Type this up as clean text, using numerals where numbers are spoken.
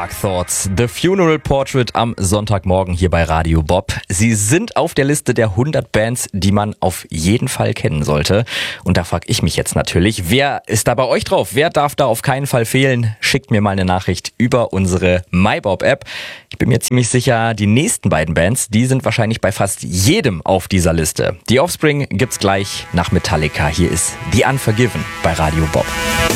Dark Thoughts, The Funeral Portrait am Sonntagmorgen hier bei Radio Bob. Sie sind auf der Liste der 100 Bands, die man auf jeden Fall kennen sollte. Und da frage ich mich jetzt natürlich, wer ist da bei euch drauf? Wer darf da auf keinen Fall fehlen? Schickt mir mal eine Nachricht über unsere MyBob-App. Ich bin mir ziemlich sicher, die nächsten beiden Bands, die sind wahrscheinlich bei fast jedem auf dieser Liste. Die Offspring gibt's gleich nach Metallica. Hier ist The Unforgiven bei Radio Bob.